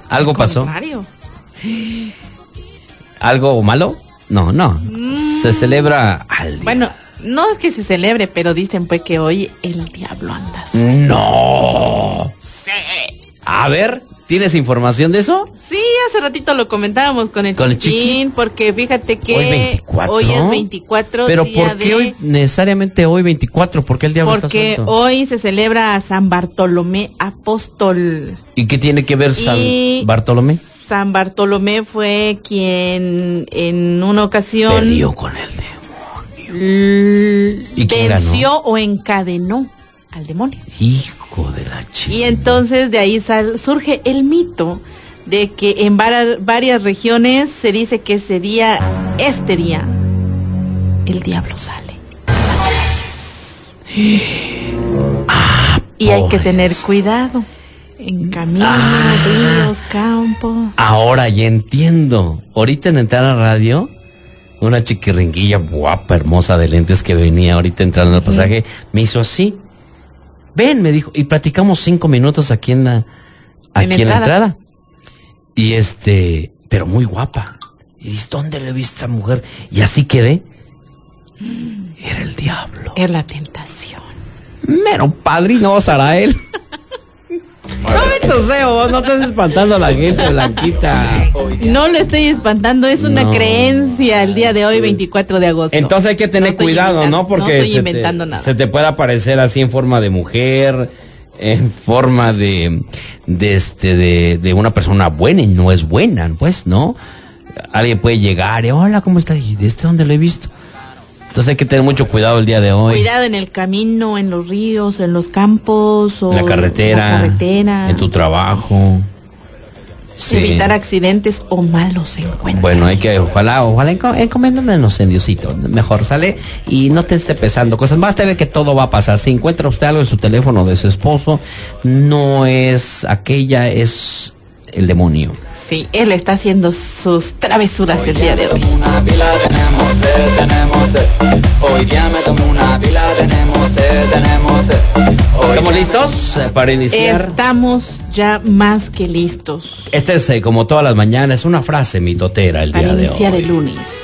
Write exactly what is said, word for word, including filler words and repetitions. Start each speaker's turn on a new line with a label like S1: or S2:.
S1: ¿Algo pasó?
S2: Contrario.
S1: ¿Algo malo? No, no. Mm. Se celebra al día.
S2: Bueno, no es que se celebre, pero dicen pues que hoy el diablo anda suelto.
S1: No.
S2: Sí.
S1: A ver, ¿tienes información de eso?
S2: Sí, hace ratito lo comentábamos con el
S1: ¿Con el
S2: chiquín,
S1: chiquín?
S2: porque fíjate que
S1: ¿Hoy veinticuatro?
S2: Hoy es veinticuatro.
S1: ¿Pero
S2: día
S1: por qué
S2: de...
S1: hoy, necesariamente hoy veinticuatro? ¿Por qué el diablo está
S2: Porque
S1: suelto?
S2: hoy se celebra a San Bartolomé Apóstol.
S1: ¿Y qué tiene que ver San
S2: Y
S1: Bartolomé?
S2: San Bartolomé fue quien en una ocasión
S1: Peleó con el demonio. ¿Y quién
S2: venció
S1: ganó?
S2: o encadenó al demonio.
S1: Hijo de la chica.
S2: Y entonces de ahí sal, surge el mito de que en var, varias regiones se dice que ese día, este día, el diablo sale.
S1: Ah,
S2: y hay que tener cuidado en caminos, ah, ríos, campos.
S1: Ahora ya entiendo. Ahorita en entrar a la radio, una chiquirringuilla guapa, hermosa de lentes que venía ahorita entrando al pasaje, uh-huh. me hizo así. Ven, me dijo, y platicamos cinco minutos aquí en la, aquí en, en la entrada. Y este, pero muy guapa. Y dices, ¿dónde le viste a esa mujer? Y así quedé. Era el diablo.
S2: Era la tentación.
S1: Mero padrino Sarael. No me toseo, no estás espantando a la gente, Blanquita.
S2: No lo estoy espantando, es una no. creencia el día de hoy, veinticuatro de agosto.
S1: Entonces hay que tener no cuidado, ¿no? Porque
S2: no estoy
S1: se,
S2: inventando
S1: te,
S2: nada.
S1: se te puede aparecer así en forma de mujer, en forma de, de este, de, de una persona buena y no es buena, pues, ¿no? Alguien puede llegar y, hola, ¿cómo estás? ¿Y de este dónde lo he visto? Entonces hay que tener mucho cuidado el día de hoy.
S2: Cuidado en el camino, en los ríos, en los campos, o
S1: en la carretera,
S2: la carretera.
S1: en tu trabajo.
S2: Sí. Evitar accidentes o malos encuentros.
S1: Bueno, hay que, ojalá, ojalá encomiéndonos en Diosito. Mejor sale y no te esté pesando cosas. Más te ve que todo va a pasar. Si encuentra usted algo en su teléfono de su esposo, no es aquella, es el demonio.
S2: Sí, él está haciendo sus travesuras
S3: hoy
S2: el día de hoy.
S3: Una pila, tenemos sed, tenemos sed. Hoy día me tomo una pila, tenemos sed, tenemos sed. Hoy
S1: ¿Estamos listos para iniciar?
S2: Estamos ya más que listos.
S1: Este es, eh, como todas las mañanas, una frase mitotera el
S2: para
S1: día de hoy.
S2: Para iniciar el lunes.